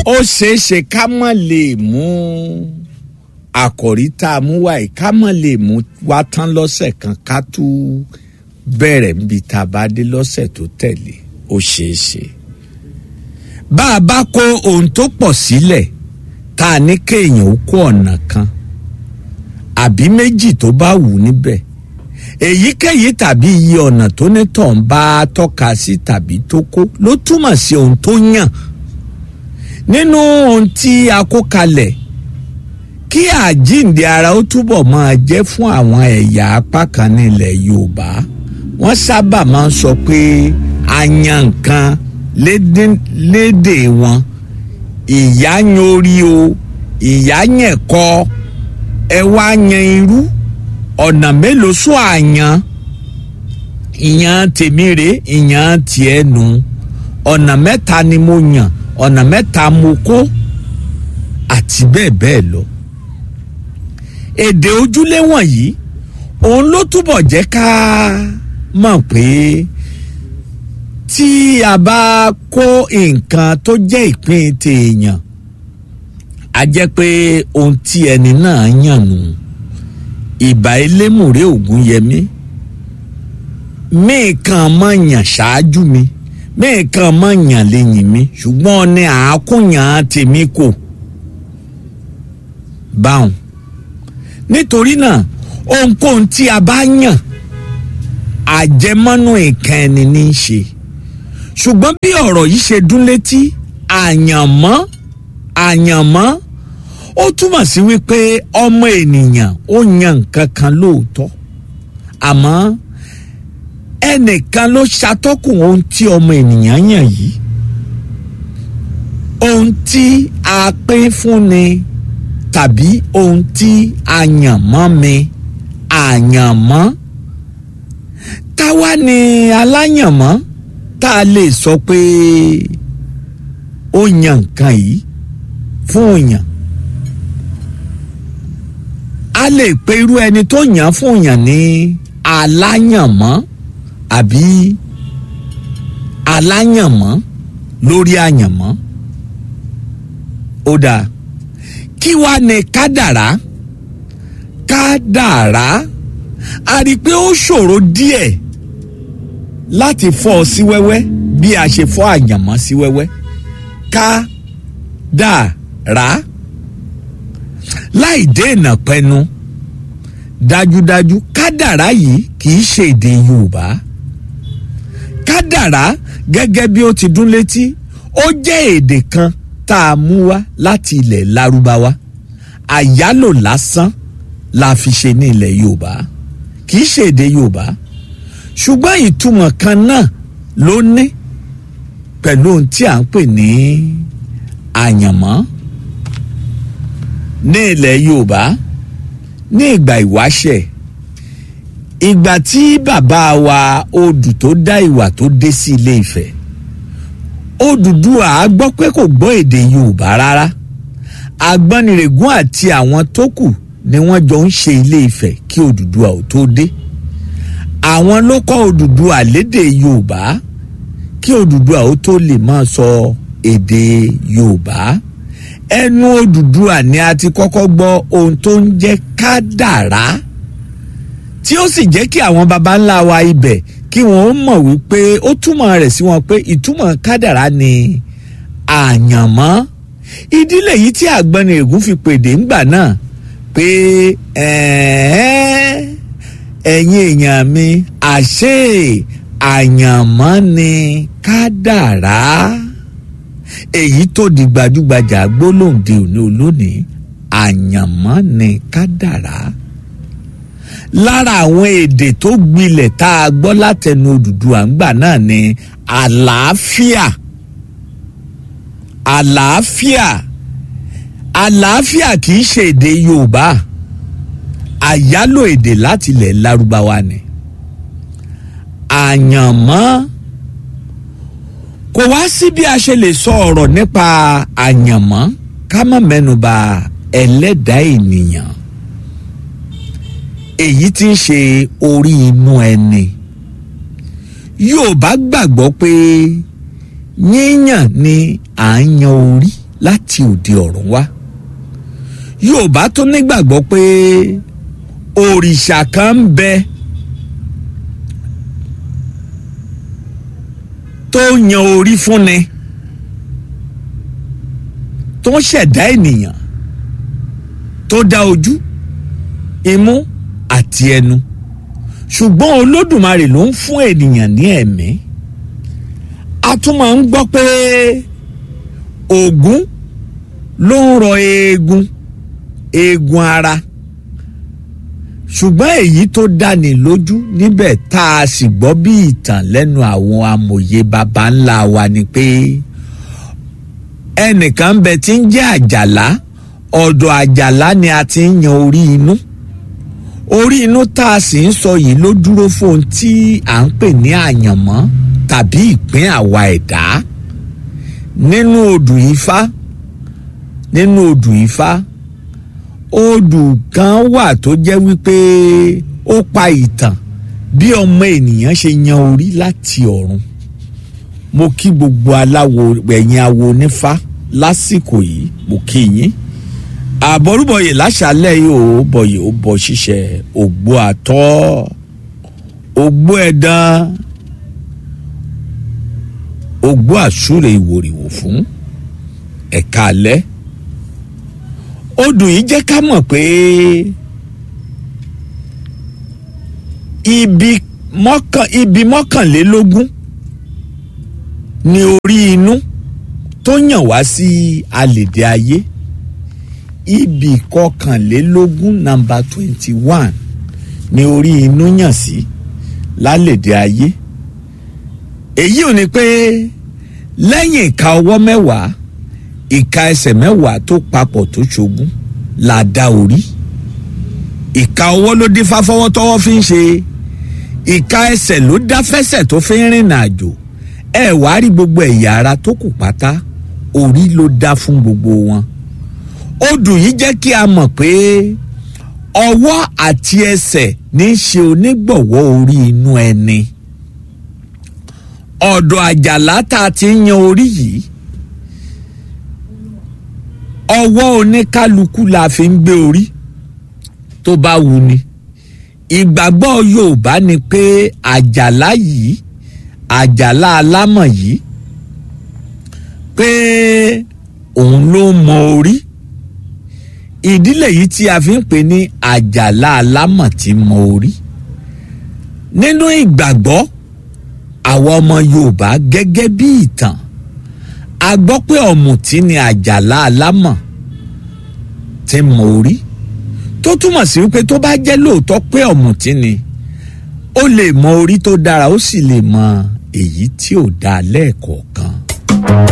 ó ṣeé ṣe ká mọ̀ lè mú àkòrí tá a mú wáyé ká mọ̀ lè mú wá tán lọ́sẹ̀ kan ká tún bẹ̀rẹ̀ níbi tá a bá dé lọ́sẹ̀ tó tẹ̀lé ó ṣeé ṣe. bá a bá kó ohun tó pọ̀ sílẹ̀ tá a ní kéèyàn ó kó ọ̀nà kan àbí méjì tó bá wù níbẹ̀ èyíkéyìí tàbí iye ọ̀nà tó ní tọ̀ ń bá tọ́ka sí tàbí tó kó ló túmọ̀ sí ohun tó yàn nínú ohun tí a kó kalẹ̀ kí àjíǹde ara ó túbọ̀ máa jẹ́ fún àwọn ẹ̀yà apá kan nílẹ̀ Yorùbá wọ́n sábà máa ń sọ pé a yan nǹkan lédè wọn ìyá yan orí o ìyá yẹn kọ́ ẹ wá yan irú ọ̀nà mélòó sún àyàn ìyàn tèmi rè ìyàn tiẹ̀ nù ọ̀nà mẹ́ta ni mo yàn ọ̀nà mẹ́ta mo kó àti bẹ́ẹ̀ bẹ́ẹ̀ lọ. èdè ojúlé wọ̀nyí òun ló túbọ̀ jẹ́ ká mọ̀ pé tí a bá kó nǹkan tó jẹ́ ìpín tèèyàn a jẹ́ pé ohun tí ẹni náà yàn nù ìbà elémùrè Ògúnyẹmí mẹ́ẹ̀kan mọ̀ yàn ṣáájú mi mẹ́ẹ̀kan mọ̀ yàn lẹ́yìn mi ṣùgbọ́n ní àákúnyàn tèmi kò báwọn nítorí náà ohunkóhun tí a bá yàn àjẹmọ́nú ìkan ẹni ní í ṣe ṣùgbọ́n bí ọ̀rọ̀ yìí ṣe dún létí àyànmọ́ ó túmọ̀ sí wípé ọmọ ènìyàn ó yan nǹkan kan lóòótọ́ àmọ́ ẹnìkan ló ṣàtọ́kùn ohun tí ọmọ ènìyàn yàn yìí ohun tí a pín fún ni tàbí ohun tí a yàn mọ́ mi àyànmọ́ táwa ni aláyànmọ́ tá a lè sọ pé ó yan nǹkan yìí fún òyàn a lè pe irú ẹni tó yàn fún òyàn ní aláyànmọ́ àbí aláyànmọ́ lórí àyànmọ́ ó dáa kí wá ní kádàrá a rí i pé ó ṣòro díẹ̀ láti fọ́ ọ sí wẹ́wẹ́ bí a ṣe fọ́ àyànmọ́ sí wẹ́wẹ́ kádàrá láì dènà pẹnu dájúdájú kádàrá yìí kì í ṣe èdè Yorùbá kádàrá gẹ́gẹ́ bí ó ti dún létí ó jẹ́ èdè kan tá a mú wá láti ilẹ̀ Lárúbáwá àyálò lásán la fi ṣe ní ilẹ̀ Yorùbá kì í ṣe èdè Yorùbá ṣùgbọ́n ìtumọ̀ kan náà ló ní pẹ̀lú ohun tí à ń pè ní àyànmọ́ ní ilẹ̀ Yorùbá ní ìgbà ìwáṣẹ̀ ìgbà tí bàbá wa Odù tó dá Ìwà tó dé sí Ilé Ifẹ̀ Odùduwà á gbọ́ pé kò gbọ́ èdè Yorùbá rárá Àgbọnnìrègún àti àwọn tó kù ni wọ́n jọ ń ṣe Ilé Ifẹ̀ kí Odùduwà ò tó dé àwọn ló kọ́ Odùduwà lédè Yorùbá kí Odùduwà ó tó lè máa sọ èdè Yorùbá ẹnu Odùduwà ni a ti kọ́kọ́ gbọ́ ohun tó ń jẹ́ kádàrá tí ó sì jẹ́ kí àwọn baba ńlá wa ibẹ̀ kí wọ́n mọ̀ wípé ó túmọ̀ rẹ̀ sí wọn pé ìtumọ̀ kádàrá ni àyànmọ́ ìdílé yìí tí Àgbọnnìrègún fi pèdè ńgbà náà pé ẹ̀yin èèyàn mi àṣé àyànmọ́ ni kádàrá èyí tó di gbajúgbajà gbólóǹde òní olónìí àyànmọ́ ni kádàrá lára àwọn èdè tó gbilẹ̀ tá a gbọ́ látẹnu Odùduwà ńgbà náà ni àlàáfíà kì í ṣe èdè Yorùbá àyálò èdè láti ilẹ̀ Lárúbáwá ni àyànmọ́ kò wá sí bí a ṣe lè sọ ọ̀rọ̀ nípa àyànmọ́ ká má mẹ́nuba ẹlẹ́dàá ènìyàn èyí tí ń ṣe orí inú ẹni Yorùbá gbàgbọ́ pé yíyàn ni à ń yan orí láti òde ọ̀run wá. Yorùbá tó nígbàgbọ́ pé òrìṣà kan ń bẹ tó yan orí fúnni, tó ń ṣẹ̀dá ènìyàn, tó dá ojú, imú àti ẹnu, ṣùgbọ́n Olódùmarè ló ń fún ènìyàn ní ẹ̀mí. A tún máa ń gbọ́ pé Ògún ló ń rọ eegun ara, ṣùgbọ́n èyí tó dáni lójú níbẹ̀ tá a sì gbọ́ bí ìtàn lẹ́nu àwọn amòye baba ńlá wa ni pé ẹnìkan ń bẹ tí ń jẹ́ Àjàlá. Ọ̀dọ̀ Àjàlá ni a ti ń yan orí inú. Orí inú tá a sì ń sọ yìí ló dúró fún ohun tí à ń pè ní àyànmọ́ tàbí ìpín àwa ẹ̀dá. Nínú odù Ifá odù kan wà tó jẹ́ wípé ó pa ìtàn bí ọmọ ènìyàn ṣe yan orí láti ọ̀run. Mo kí gbogbo aláwo ẹ̀yin awo onífá lásìkò yìí, mo kí yín. Àbọ̀rúbọyè láṣálẹ̀ yìí ó bọyè ó bọ ṣíṣe ògbó àtọ́, ògbó ẹ̀dán, ògbó àsúre ìwòrìwò fún ẹ̀ka alẹ́. Odù yìí jẹ́ ká mọ̀ pé ibi mọ́kànlélógún ni orí inú tó yàn wá sí àlèdè ayé. Ibi kọkànlélógún nọ́mbà 21 ni orí inú yàn sí lálèdè ayé. Èyí ò ní pé lẹ́yìn ìka ọwọ́ mẹ́wàá, ìka ẹsẹ̀ mẹ́wàá tó papọ̀ tó ṣogún la dá orí. Ìka ọwọ́ ló dífá fọwọ́ tọ́wọ́ fi ń ṣe, ìka ẹsẹ̀ ló dá fẹsẹ̀ tó fi ń rìnrìn àjò. Ẹ wá rí gbogbo ẹ̀yà ara tó kù pátá, orí ló dá fún gbogbo wọn. Odù yìí jẹ́ kí a mọ̀ pé ọwọ́ àti ẹsẹ̀ ní í ṣe onígbọ̀wọ́ orí inú ẹni. Ọ̀dọ̀ Àjàlá tá a ti ń yan orí yìí, ọwọ́ oníkálukú la fi ń gbé orí tó bá wù ni. Ìgbàgbọ́ Yorùbá ni pé Àjàlá yìí, Àjàlá alámọ̀ yìí, pé òun ló mọ orí. Ìdílé yìí tí a fi ń pè ní Àjàlá alámọ̀ tí mọ orí. Nínú ìgbàgbọ́ àwọn ọmọ Yorùbá gẹ́gẹ́ bí ìtàn, a gbọ́ pé ọ̀mùtí ni Àjàlá alámọ̀ tí mọ orí, tó túmọ̀ sí wípé tó bá jẹ́ lóòótọ́ pé ọ̀mùtí ni, ó lè mọ orí tó dára, ó sì lè mọ èyí tí ò dáa lẹ́ẹ̀kọ̀ọ̀kan.